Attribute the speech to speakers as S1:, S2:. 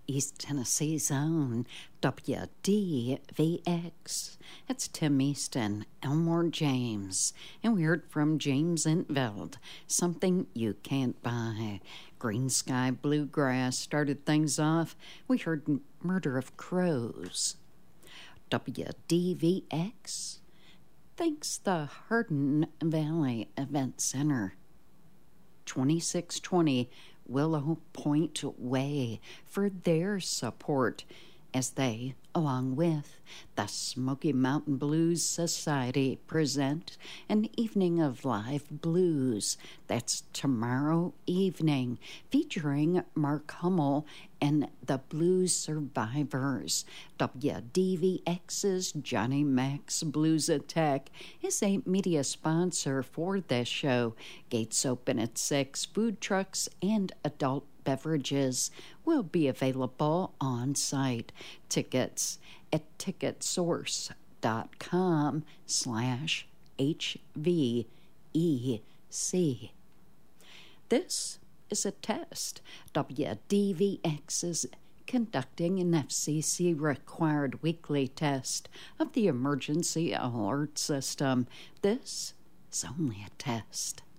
S1: East Tennessee's own WDVX. It's Tim Easton, Elmore James, and we heard from James Entveld, Something You Can't Buy. Green Sky Bluegrass started things off. We heard Murder of Crows. WDVX thanks the Hardin Valley Event Center. 2620 Willow Point Way for their support as they, along with the Smoky Mountain Blues Society, present an evening of live blues. That's tomorrow evening, featuring Mark Hummel and the Blues Survivors. WDVX's Johnny Mac's Blues Attack is a media sponsor for this show. Gates open at 6. Food trucks and adult beverages will be available on site. Tickets at ticketsource.com/HVEC. This is a test. WDVX is conducting an FCC-required weekly test of the emergency alert system. This is only a test.